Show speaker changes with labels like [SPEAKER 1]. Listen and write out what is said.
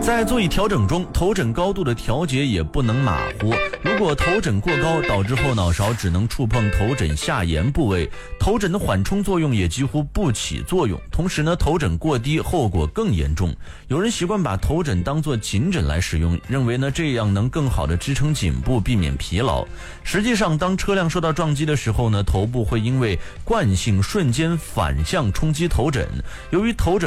[SPEAKER 1] 在座椅调整中，头枕高度的调节也不能马虎。如果头枕过高，导致后脑勺只能触碰头枕下沿部位，头枕的缓冲作用也几乎不起作用。同时呢，头枕过低，后果更严重。有人习惯把头枕当作颈枕来使用，认为呢这样能更好的支撑颈部，避免疲劳。实际上，当车辆受到撞击的时候呢，头部会因为惯性瞬间反向冲击头枕，由于头枕